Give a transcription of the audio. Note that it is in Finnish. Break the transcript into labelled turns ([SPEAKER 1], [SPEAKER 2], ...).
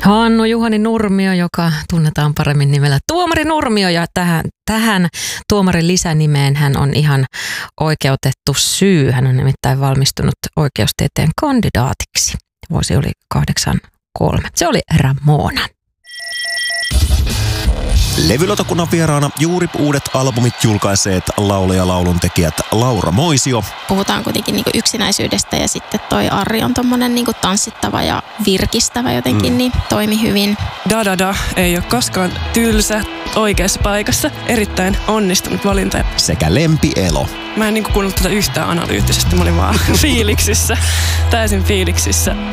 [SPEAKER 1] Hannu Juhani Nurmio, joka tunnetaan paremmin nimellä Tuomari Nurmio, ja tähän tuomarin lisänimeen hän on ihan oikeutettu syy. Hän on nimittäin valmistunut oikeustieteen kandidaatiksi. Vuosi oli 83. Se oli Ramona.
[SPEAKER 2] Levylautakunnan vieraana juuri uudet albumit julkaiseet laulaja lauluntekijät Laura Moisio.
[SPEAKER 3] Puhutaan kuitenkin niin kuin yksinäisyydestä ja sitten toi Arri on tommonen niin kuin tanssittava ja virkistävä jotenkin, niin toimi hyvin.
[SPEAKER 4] Da ei ole koskaan tylsä, oikeassa paikassa. Erittäin onnistunut valinta.
[SPEAKER 2] Sekä Lempi Elo.
[SPEAKER 4] Mä en niin kuin kuunnellut tätä yhtään analyyttisesti, mä olin vaan fiiliksissä, täysin fiiliksissä.